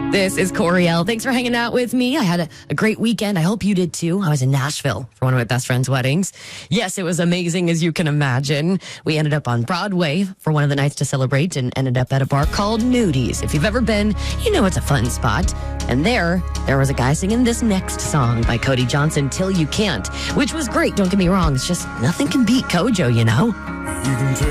This is Coriel. Thanks for hanging out with me. I had a great weekend. I hope you did too. I was in Nashville for one of my best friend's weddings. Yes, it was amazing, as you can imagine. We ended up on Broadway for one of the nights to celebrate and ended up at a bar called Nudies. If you've ever been, you know it's a fun spot. And there was a guy singing this next song by Cody Johnson, Till You Can't, which was great. Don't get me wrong. It's just nothing can beat Kojo, you know?